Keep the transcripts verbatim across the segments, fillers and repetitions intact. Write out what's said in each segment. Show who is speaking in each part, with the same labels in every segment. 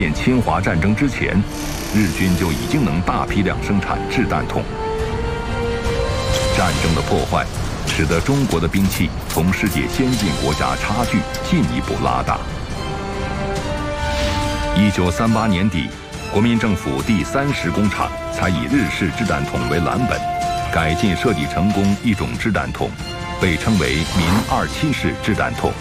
Speaker 1: 侵华战争之前，日军就已经能大批量生产掷弹筒。战争的破坏，使得中国的兵器同世界先进国家差距进一步拉大。一九三八年底，国民政府第三十工厂才以日式掷弹筒为蓝本，改进设计成功一种掷弹筒，被称为民二七式掷弹筒。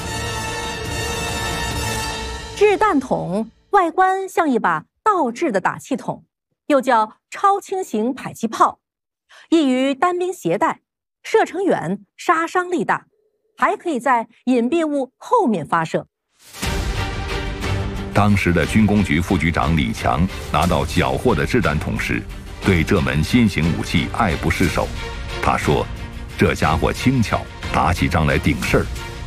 Speaker 2: 掷弹筒外观像一把倒置的打气筒，又叫超轻型迫击炮，易于单兵携带，射程远，杀伤力大，还可以在隐蔽物后面发射。
Speaker 1: 当时的军工局副局长李强拿到缴获的掷弹筒时，对这门新型武器爱不释手。他说：“这家伙轻巧，打起仗来顶事儿。”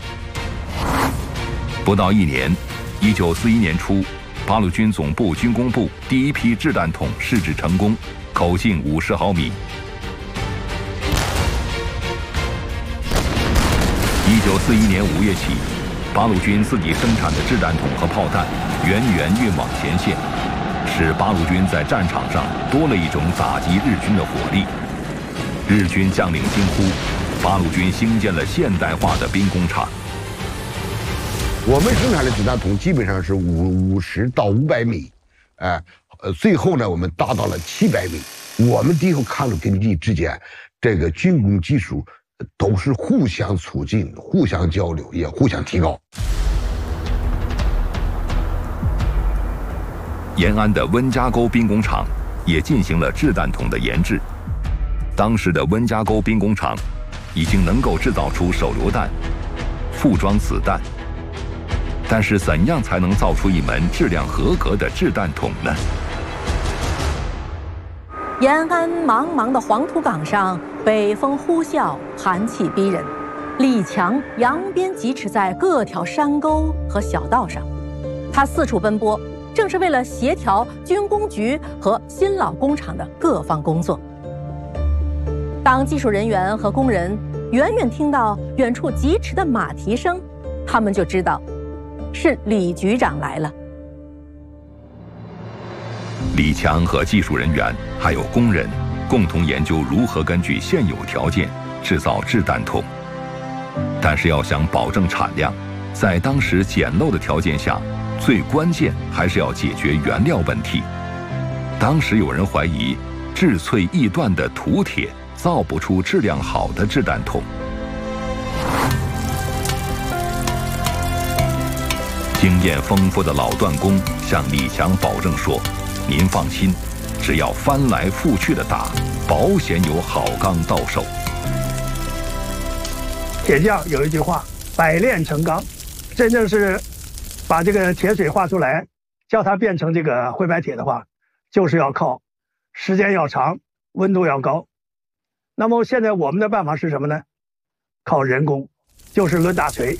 Speaker 1: 不到一年，一九四一年初，八路军总部军工部第一批掷弹筒试制成功，口径五十毫米。一九四一年五月起，八路军自己生产的掷弹筒和炮弹源源运往前线，使八路军在战场上多了一种打击日军的火力。日军将领惊呼：“八路军兴建了现代化的兵工厂。”
Speaker 3: 我们生产的掷弹筒基本上是五五十到五百米，哎，呃，最后呢，我们达到了七百米。我们敌后抗日根据地之间，这个军工技术都是互相促进、互相交流，也互相提高。
Speaker 1: 延安的温家沟兵工厂也进行了掷弹筒的研制。当时的温家沟兵工厂已经能够制造出手榴弹、附装子弹。但是怎样才能造出一门质量合格的掷弹筒呢？
Speaker 2: 延安茫茫的黄土岗上，北风呼啸，寒气逼人。李强扬鞭疾驰在各条山沟和小道上，他四处奔波，正是为了协调军工局和新老工厂的各方工作。当技术人员和工人远远听到远处疾驰的马蹄声，他们就知道是李局长来了。
Speaker 1: 李强和技术人员还有工人共同研究如何根据现有条件制造掷弹筒，但是要想保证产量，在当时简陋的条件下，最关键还是要解决原料问题。当时有人怀疑质脆易断的土铁造不出质量好的掷弹筒。经验丰富的老锻工向李强保证说：“您放心，只要翻来覆去的打，保险有好钢到手。”
Speaker 4: 铁匠有一句话：“百炼成钢”，真正是把这个铁水化出来，叫它变成这个灰白铁的话，就是要靠时间要长，温度要高。那么现在我们的办法是什么呢？靠人工，就是抡大锤。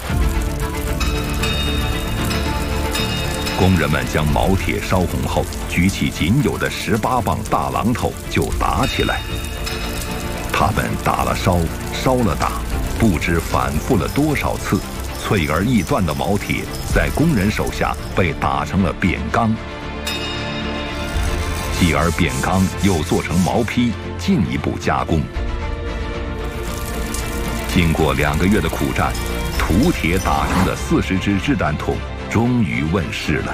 Speaker 1: 工人们将毛铁烧红后，举起仅有的十八磅大榔头就打起来。他们打了烧，烧了打，不知反复了多少次，脆而易断的毛铁在工人手下被打成了扁钢，继而扁钢又做成毛坯，进一步加工。经过两个月的苦战，土铁打成的四十支掷弹筒终于问世了。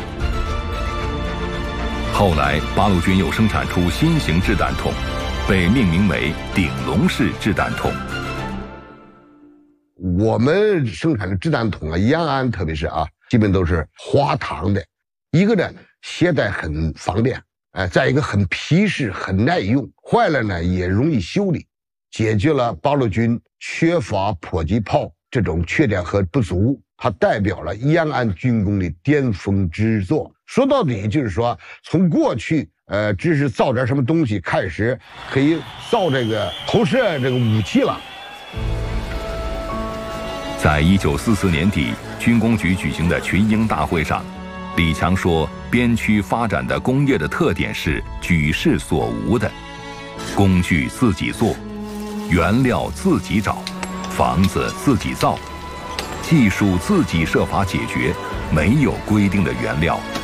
Speaker 1: 后来，八路军又生产出新型掷弹筒，被命名为顶笼式掷弹筒。
Speaker 3: 我们生产的掷弹筒啊，延安特别是啊，基本都是滑膛的。一个呢，携带很方便，哎、呃，再一个很皮实、很耐用，坏了呢也容易修理，解决了八路军缺乏迫击炮这种缺点和不足。它代表了延安军工的巅峰之作。说到底就是说，从过去呃只是造点什么东西开始，可以造这个投射这个武器了。
Speaker 1: 在一九四四年底，军工局举行的群英大会上，李强说，边区发展的工业的特点是举世所无的，工具自己做，原料自己找，房子自己造，技术自己设法解决，没有规定的原料，